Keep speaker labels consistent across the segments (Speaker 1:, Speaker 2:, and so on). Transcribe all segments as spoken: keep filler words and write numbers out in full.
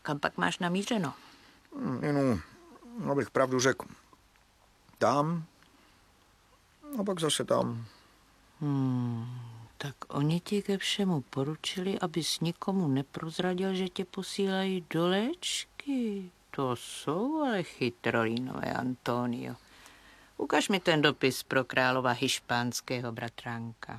Speaker 1: Kam pak máš namířeno?
Speaker 2: Inu, abych pravdu řekl, tam a pak zase tam.
Speaker 1: Hmm, tak oni ti ke všemu poručili, abys nikomu neprozradil, že tě posílají do léčky. To jsou ale chytrolínové, Antonio. Ukaž mi ten dopis pro králova hišpánského bratránka.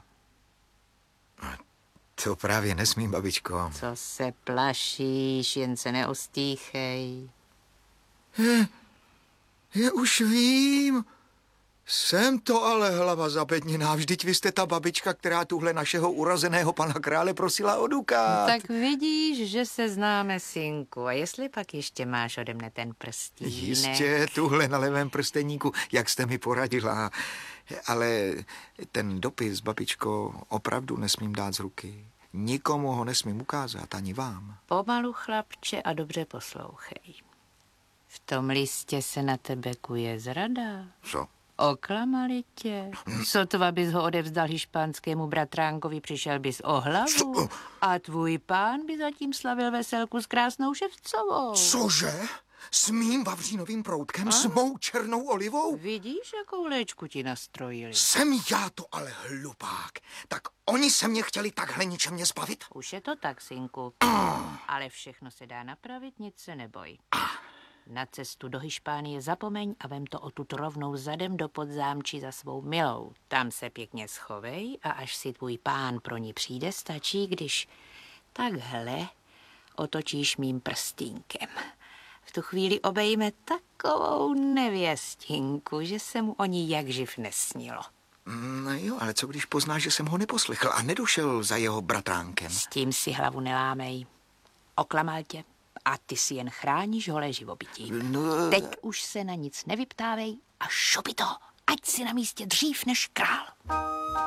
Speaker 2: To právě nesmím, babičko.
Speaker 1: Co se plašíš, jen se neostýchej.
Speaker 2: Je, je už vím. Jsem to ale hlava zapětněná. Vždyť vy jste ta babička, která tuhle našeho urozeného pana krále prosila o dukát.
Speaker 1: Tak vidíš, že se známe, synku. A jestli pak ještě máš ode mne ten prstínek?
Speaker 2: Jistě, tuhle na levém prsteníku, jak jste mi poradila. Ale ten dopis, babičko, opravdu nesmím dát z ruky. Nikomu ho nesmím ukázat, ani vám.
Speaker 1: Pomalu, chlapče, a dobře poslouchej. V tom listě se na tebe kuje zrada.
Speaker 2: Co?
Speaker 1: Oklamali tě. Sotva bys ho odevzdal hišpanskému bratránkovi, přišel bys o hlavu a tvůj pán by zatím slavil veselku s krásnou ševcovou.
Speaker 2: Cože? S mým vavřínovým proutkem? A? S mou černou olivou?
Speaker 1: Vidíš, jakou léčku ti nastrojili?
Speaker 2: Jsem já to ale hlupák. Tak oni se mě chtěli takhle ničemně zbavit?
Speaker 1: Už je to tak, synku. Ale všechno se dá napravit, nic se neboj. Na cestu do Hišpánie zapomeň a vem to odtud rovnou zadem do podzámčí za svou milou. Tam se pěkně schovej a až si tvůj pán pro ní přijde, stačí, když takhle otočíš mým prstínkem. V tu chvíli obejme takovou nevěstinku, že se mu o ní jak živ nesnilo.
Speaker 2: No jo, ale co když pozná, že jsem ho neposlechl a nedošel za jeho bratránkem?
Speaker 1: S tím si hlavu nelámej. Oklamal tě a ty si jen chráníš holé živobytí.
Speaker 2: No...
Speaker 1: Teď už se na nic nevyptávej a šupi to, ať si na místě dřív než král.